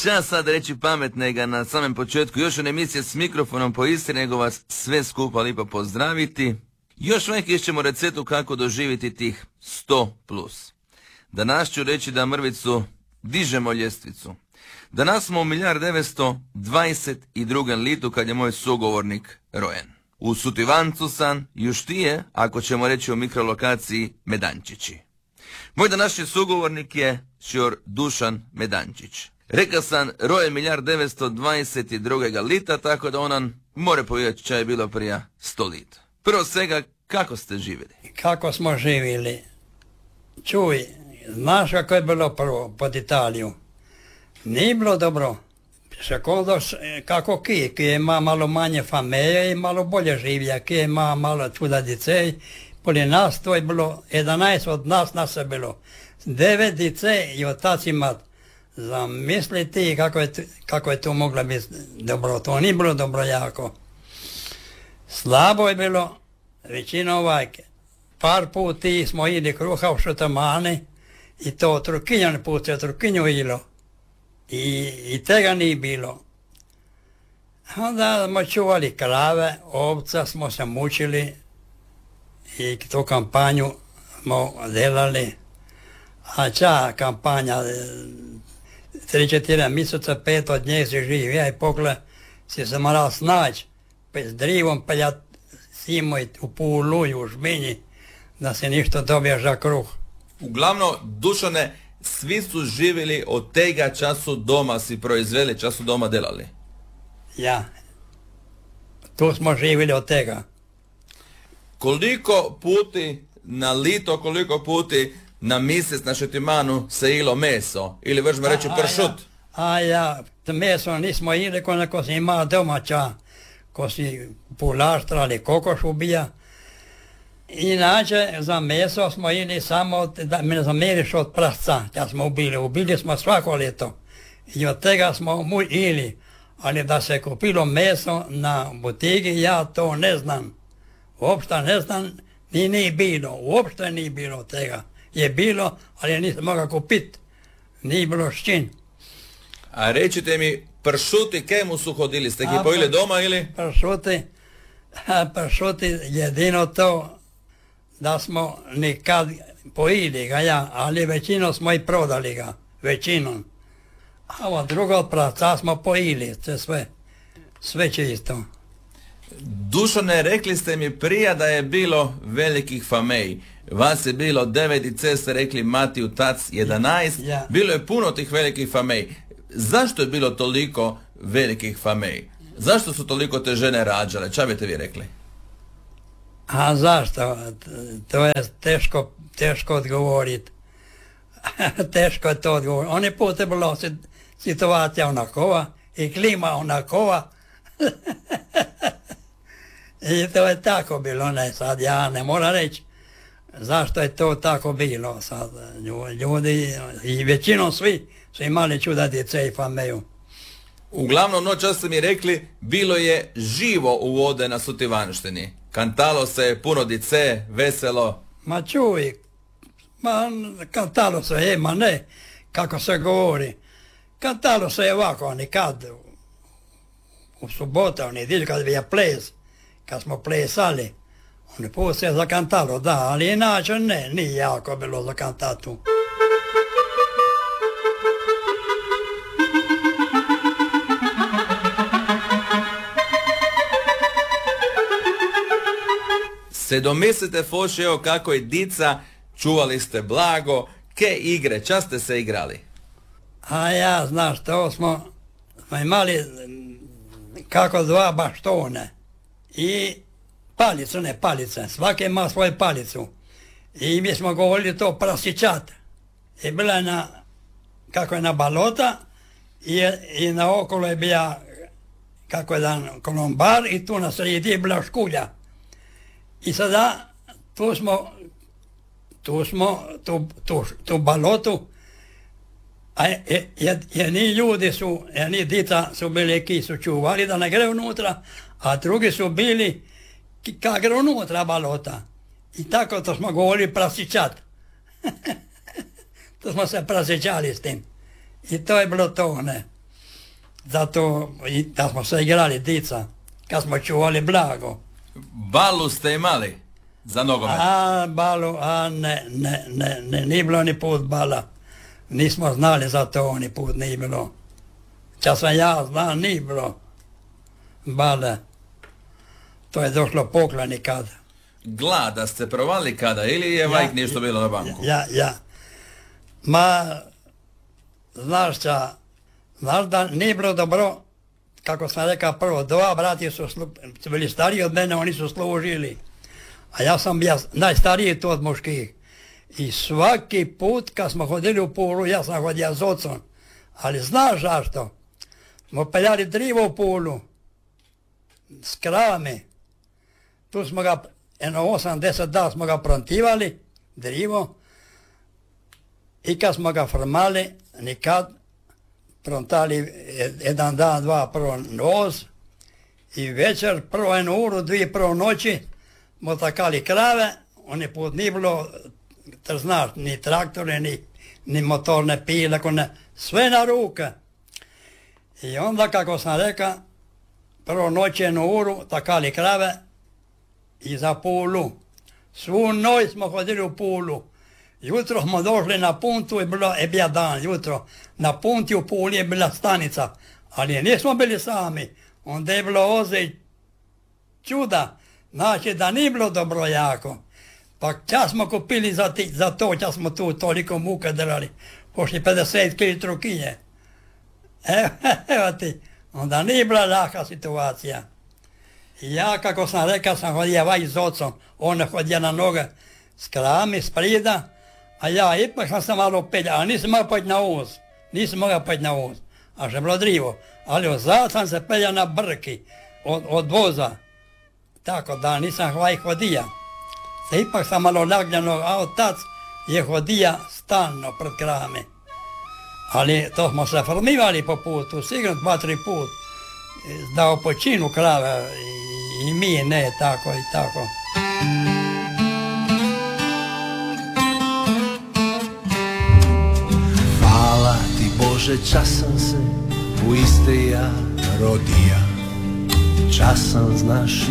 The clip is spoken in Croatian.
Ša sad reći pametnega na samom početku, još one emisije s mikrofonom po Istri, nego vas sve skupa lipo pozdraviti. Još neki ćemo receptu kako doživjeti tih 100+. Danas ću reći da mrvicu dižemo ljestvicu. Danas smo u 1922. litu kad je moj sugovornik rojen. U Sutivancu sam još tije, ako ćemo reći o mikrolokaciji Medančići. Moj današnji sugovornik je Šior Dušan Medančić. Rekao sam rojen 1922. lita, tako da onan more povijeti ča je bilo prije 100 lita. Prvo svega, kako ste živjeli? Kako smo živjeli? Čuj, znaš kako je bilo prvo pod Italiju? Nije bilo dobro. Sekondo kako ki ima malo manje fameje i malo bolje življa, ki ima malo čuda dicej. Poli nas to je bilo, 11 od nas je bilo. 9 dicej i otac ima. Zamisli ti kako je to moglo biti dobro. To nije bilo dobro jako. Slabo je bilo, većina ovajke. Par puti smo ili kruha u Šutamani i to trukinjan put je trukinju ilo. I tega nije bilo. Onda smo čuvali krave, ovca smo se mučili i tu kampanju smo delali. A ča kampanja, 3-4 mjeseca, 5 od nje si živio i pokle si se moral snaći, pa s drivom peljat simoj u pulu i u žminji, da se ništa dobiješ za kruh. Uglavnom, Dušane, svi su živjeli od tega času doma si proizveli, času doma delali. Ja, tu smo živjeli od tega. Koliko puti na lito, koliko puti na mjesec na Šetimanu se ilo meso? Ili možemo reći pršut? Meso nismo jeli ko si ima domaća, ko si pulaštra ali kokoš ubija. Inače, za meso smo jeli samo, da me zamiriš od prasca, kad smo ubili smo svako ljeto. I od tega smo jeli, ali da se kupilo meso na butigi, ja to ne znam. Uopšte ne znam, nije bilo, uopšte nije bilo tega. Je bilo, ali nisam mogao kupiti, nije bilo s čim. A recite mi, pršuti, kemu su hodili, ste ih pojeli doma ili? Pršuti jedino to da smo nikad pojili ga, ali većinom smo i prodali ga, većinom. A ovo drugo od pravca smo pojili, sve čisto. Dušane, rekli ste mi prije da je bilo velikih famej. Vas je bilo 9 i C ste rekli Matiju, tac 11. Ja. Bilo je puno tih velikih famej. Zašto je bilo toliko velikih famej? Zašto su toliko te žene rađale? Ča biste vi rekli? A zašto? To je teško odgovoriti. Teško je to odgovoriti. Oni put je bilo situacija onakova i klima onakova. I to je tako bilo, ne sad ja ne moram reći zašto je to tako bilo sad. Ljudi i većinom svi su imali čuda djece i fameju. Uglavnom, noćas ste mi rekli, bilo je živo u vode na Sutivanštini. Kantalo se, puno dice, veselo. Ma čuj, kantalo se, ma ne, kako se govori. Kantalo se je ovako, nikad u subotu, u nedjelju kad je ples, kad smo plesali, oni put se zakantalo, da, ali inače ne, nije jako bilo za kantatu. Se domislite, Foši, evo kako je dica, čuvali ste blago, ke igre, ča ste se igrali? A ja, znaš, to smo imali kako dva baštone i palicu, ne palice, svaki ima svoju palicu. I mi smo govorili to prasičat. I bila je kako je na balota i na okolo je bila kako je jedan kolombar i tu na sredi je bila škulja. I sada tu balotu, a jedni ljudi su, jedni dica su bili ki su čuvali da ne gre unutra, a drugi su bili ka gre unutra balota. I tako to smo govorili prasičat. To smo se prasičali s tim. I to je bilo to, ne. Zato i da smo se igrali dica, kad smo čuvali blago. Balu ste imali za nogomet? Balu, nije bilo ni put bala. Nismo znali za to, ni put nije bilo. Kad sam ja znao, nije bilo bale. To je došlo pokloni kad. Glada ste provali kada ili je vajk nešto bilo na banku? Ja. Ma, znaš da nije bilo dobro, kako sam rekao prvo, dva brati su bili stariji od mene, oni su služili. A ja sam bio najstariji tu od muških. I svaki put kad smo hodili u Pulu, ja sam hodio s ocom. Ali znaš zašto? Smo peljali drivo u Pulu, s kravami. Tu smo ga, 8-10 dana smo ga prontivali, drivo. I kad smo ga formali, nikad, prontali jedan dan, dva prvo noz. I večer, prvo 1 uru, 2 prvo noći, smo takali krave, oni put nije bilo, znaš, ni traktore, ni motorne pile, sve na ruke. I onda, kako sam rekao, prvo noći 1 uru, takali krave i za Pulu. Svu noć smo hodili u Pulu. Jutro smo došli na puntu i bio dan, jutro. Na punti u Puli je bila stanica, ali nismo bili sami. Onda je bilo oze čuda, znači da nije bilo dobro jako. Pa čas smo kupili za to, čas smo tu toliko muka drali, pošli 50 kg trukinje. Evo ti, onda nije bila laka situacija. I ja, kako sam rekao, sam hodio vaj s ocom, on je hodio na noge s krami, s prida, a ja ipak sam se malo pelja, a nisam mogao pojeti na uz, a što je bilo drivo. Ali ozad sam se pelja na brki od voza, tako da nisam vaj hodija. Ipak sam malo lagljeno, a otac je hodija stalno pred krame. Ali to smo se formivali po putu, sigurno 2-3 put, da opočinu krave i mi ne, tako i tako. Hvala ti Bože, časan se u iste ja rodija. Časan znaš